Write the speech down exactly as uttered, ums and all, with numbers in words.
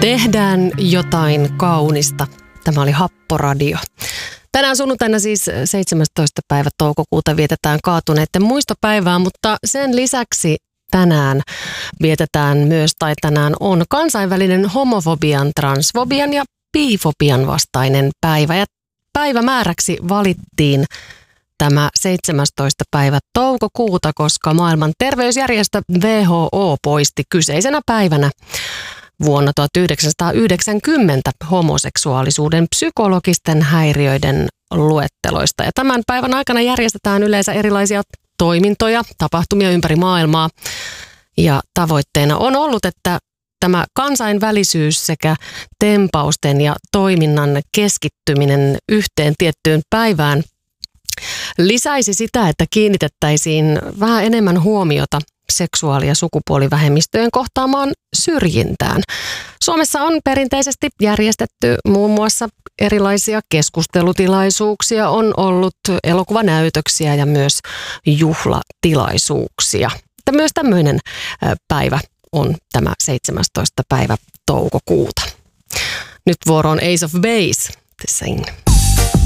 Tehdään jotain kaunista. Tämä oli Happoradio. Tänään sunnuntaina siis seitsemästoista päivä toukokuuta vietetään kaatuneiden muistopäivää, mutta sen lisäksi tänään vietetään myös, tai tänään on kansainvälinen homofobian, transfobian ja bifobian vastainen päivä. Ja päivämääräksi valittiin tämä seitsemästoista päivä toukokuuta, koska maailman terveysjärjestö W H O poisti kyseisenä päivänä vuonna tuhatyhdeksänsataayhdeksänkymmentä homoseksuaalisuuden psykologisten häiriöiden luetteloista. Ja tämän päivän aikana järjestetään yleensä erilaisia toimintoja, tapahtumia ympäri maailmaa. Ja tavoitteena on ollut, että tämä kansainvälisyys sekä tempausten ja toiminnan keskittyminen yhteen tiettyyn päivään lisäisi sitä, että kiinnitettäisiin vähän enemmän huomiota seksuaali- ja sukupuolivähemmistöjen kohtaamaan syrjintään. Suomessa on perinteisesti järjestetty muun muassa erilaisia keskustelutilaisuuksia, on ollut elokuvanäytöksiä ja myös juhlatilaisuuksia. Että myös tämmöinen päivä on tämä seitsemästoista päivä toukokuuta. Nyt vuoro on Ace of Base. The Sing.